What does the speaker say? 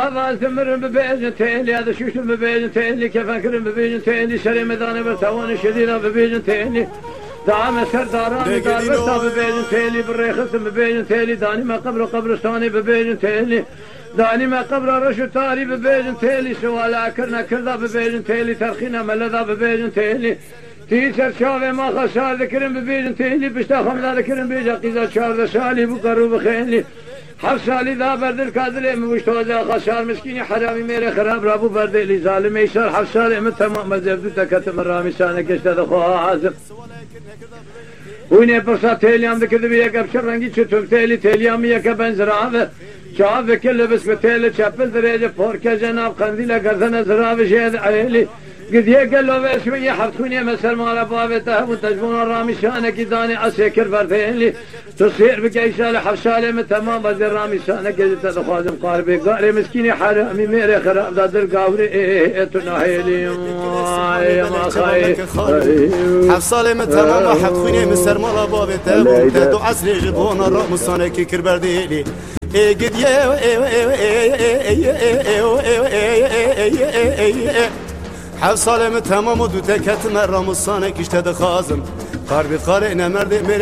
هذا تمر ببيجن تيلي هذا شوش ببيجن تيلي كيف أكرم ببيجن تيلي شري مداني برتوان شديدة ببيجن تيلي دعم سرداراني دار برتا ببيجن تيلي بالريخص ببيجن تيلي داني ما قبرستاني ببيجن تيلي داني ما قبر رشو تاري ببيجن تيلي سوالا كرنا كردا ببيجن تيلي ترخينا ملذا ببيجن تيلي تيسر شافي ما خسار ذكرن ببيجن تيلي بشتا خمدا ذكرن بيجا قيزا شار سالي بقرو بخيلي حف سالي ذا برد الكادلي مشتوزا خسار مسكيني حرامي ميري خراب رابو برد لي ظالم يسار حف سالي من تمام مزبدو تكتم الرامي سانك اشتد خواه عازم ويني برسا تيليام ذكر بيك بشر رنگي چتوم تيليام يك بنزراوه شاف كل بس بتيل چپل درجه پورکه جناب قنديله گردن زراوه شهد عيلي قد يقلوا بشوية حفتوني مثل ما لبابته وتجبون الرامي شانك داني عسيكر بردين تصير بقيشة لحفشالي من تمام بدي الرامي شانك قد تدخوازم قاربي قاري مسكيني حرامي ميري خراب دادر قاوري تناهيلي ما خاي حفصالي من تمام حفتوني مثل ما لبابته وتدو عسري جبون الرامي شانك كر برديني قد حفصالي من تمام ودو تكت مرة مصانك اشتد خازم قاربي قارئنا مرد